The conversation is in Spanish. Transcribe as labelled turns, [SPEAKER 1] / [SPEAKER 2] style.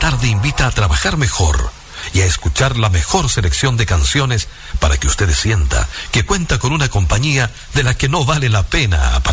[SPEAKER 1] tarde invita a trabajar mejor y a escuchar la mejor selección de canciones para que usted sienta que cuenta con una compañía de la que no vale la pena apartarse.